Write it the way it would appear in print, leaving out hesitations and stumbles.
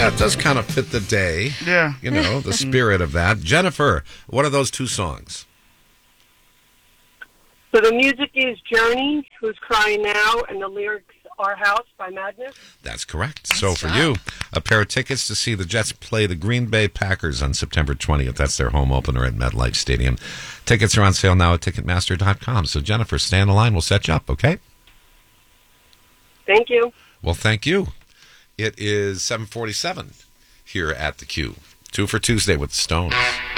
Yeah, it does kind of fit the day. Yeah. You know, the spirit of that. Jennifer, what are those two songs? So the music is Journey, Who's Crying Now, and the lyrics Our House by Madness. That's correct. So for you, a pair of tickets to see the Jets play the Green Bay Packers on September 20th. That's their home opener at MetLife Stadium. Tickets are on sale now at Ticketmaster.com. So Jennifer, stay on the line. We'll set you up, okay? Thank you. Well, thank you. It is 7:47 here at the Q. 2 for Tuesday with the Stones.